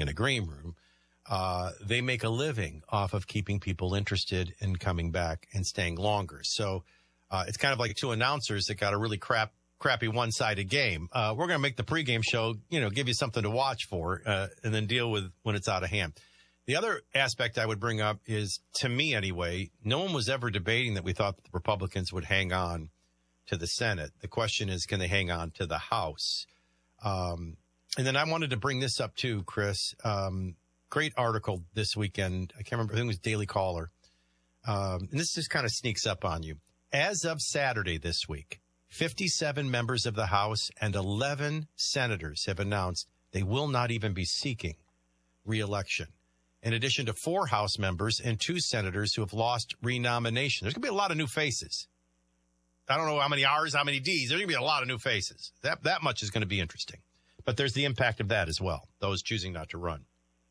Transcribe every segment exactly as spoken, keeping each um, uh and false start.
in a green room. Uh, they make a living off of keeping people interested in coming back and staying longer. So uh, it's kind of like two announcers that got a really crap, crappy one-sided game. Uh, we're going to make the pregame show, you know, give you something to watch for, uh, and then deal with when it's out of hand. The other aspect I would bring up is, to me anyway, no one was ever debating that we thought the Republicans would hang on to the Senate. The question is, can they hang on to the House? Um, and then I wanted to bring this up too, Chris. Um, great article this weekend. I can't remember. I think it was Daily Caller. Um, and this just kind of sneaks up on you. As of Saturday this week, fifty-seven members of the House and eleven senators have announced they will not even be seeking re-election. In addition to four House members and two senators who have lost renomination. There's going to be a lot of new faces. I don't know how many R's, how many D's. There's going to be a lot of new faces. That that much is going to be interesting. But there's the impact of that as well, those choosing not to run.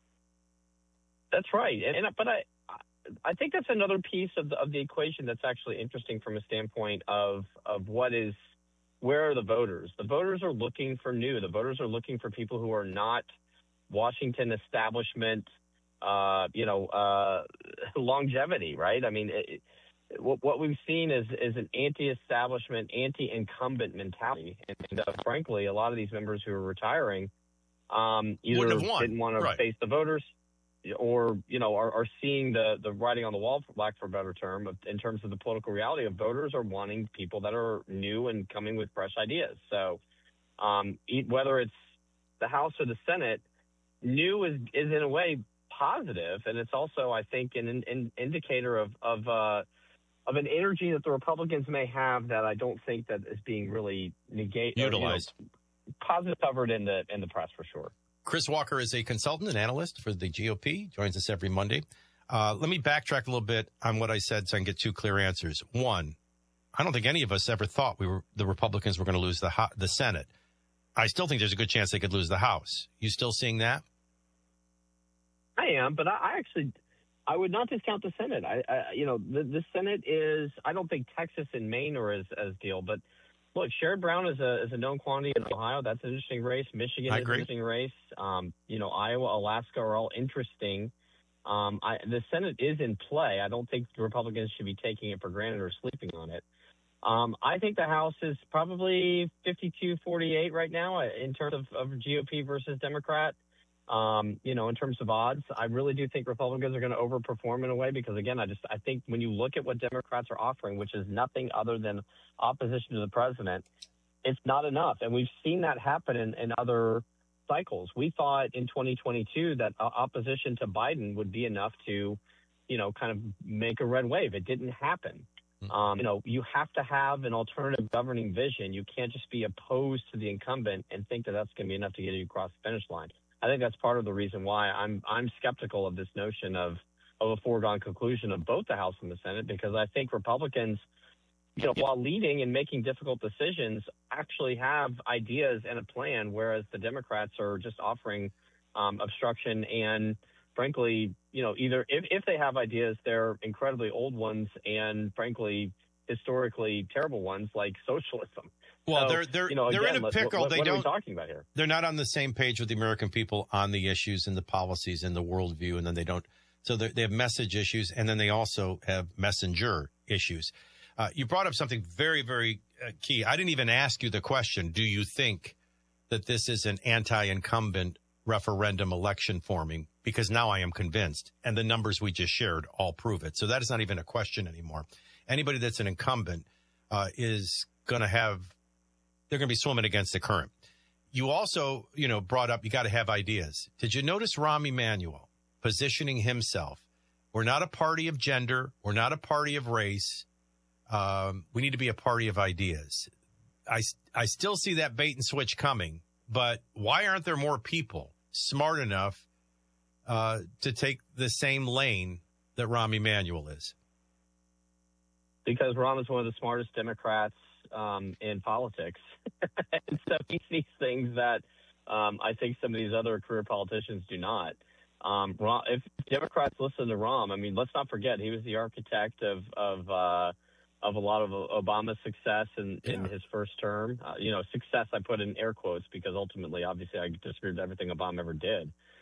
That's right. And, and but I I think that's another piece of the, of the equation that's actually interesting from a standpoint of of what is, where are the voters? The voters are looking for new. The voters are looking for people who are not Washington establishment, uh, you know, uh, longevity, right? I mean, it, what, what we've seen is is an anti-establishment, anti-incumbent mentality. And, and uh, frankly, a lot of these members who are retiring um, either didn't want right. to face the voters, or, you know, are, are seeing the, the writing on the wall, for lack of a better term, of, in terms of the political reality of voters are wanting people that are new and coming with fresh ideas. So um, whether it's the House or the Senate, new is, is in a way positive, and it's also, I think, an, an indicator of of, uh, of an energy that the Republicans may have that I don't think that is being really negated, utilized, you know, positive covered in the in the press for sure. Chris Walker is a consultant and analyst for the G O P, joins us every Monday. Uh, let me backtrack a little bit on what I said so I can get two clear answers. One, I don't think any of us ever thought we were the Republicans were going to lose the the Senate. I still think there's a good chance they could lose the House. You still seeing that? I am, but I, I actually I would not discount the Senate. I, I you know, the, the Senate is, I don't think Texas and Maine are as as deal, but look, Sherrod Brown is a is a known quantity in Ohio. That's an interesting race. Michigan I is agree. an interesting race. Um, you know, Iowa, Alaska are all interesting. Um, I, the Senate is in play. I don't think the Republicans should be taking it for granted or sleeping on it. Um, I think the House is probably fifty-two forty-eight right now in terms of, of G O P versus Democrat. Um, you know, in terms of odds, I really do think Republicans are going to overperform in a way because, again, I just I think when you look at what Democrats are offering, which is nothing other than opposition to the president, it's not enough. And we've seen that happen in, in other cycles. We thought in twenty twenty-two that uh, opposition to Biden would be enough to, you know, kind of make a red wave. It didn't happen. Um, you know, you have to have an alternative governing vision. You can't just be opposed to the incumbent and think that that's going to be enough to get you across the finish line. I think that's part of the reason why I'm I'm skeptical of this notion of, of a foregone conclusion of both the House and the Senate, because I think Republicans, you know, while leading and making difficult decisions, actually have ideas and a plan, whereas the Democrats are just offering um, obstruction and, frankly, you know, either if, if they have ideas, they're incredibly old ones and, frankly, historically terrible ones like socialism. Well, so, they're they're you know, they're again, in a pickle. What, they what don't. are we talking about here? They're not on the same page with the American people on the issues and the policies and the worldview, and then they don't. So they have message issues, and then they also have messenger issues. Uh, you brought up something very, very uh, key. I didn't even ask you the question. Do you think that this is an anti-incumbent referendum election forming? Because now I am convinced, and the numbers we just shared all prove it. So that is not even a question anymore. Anybody that's an incumbent uh, is going to have. They're going to be swimming against the current. You also, you know, brought up you got to have ideas. Did you notice Rahm Emanuel positioning himself? We're not a party of gender. We're not a party of race. Um, we need to be a party of ideas. I, I still see that bait and switch coming, but why aren't there more people smart enough uh, to take the same lane that Rahm Emanuel is? Because Rahm is one of the smartest Democrats um, in politics. And so he sees things that um, I think some of these other career politicians do not. Um, if Democrats listen to Rahm, I mean, let's not forget he was the architect of of uh, of a lot of Obama's success in, yeah. in his first term. Uh, you know, success I put in air quotes because ultimately, obviously, I disagree with everything Obama ever did.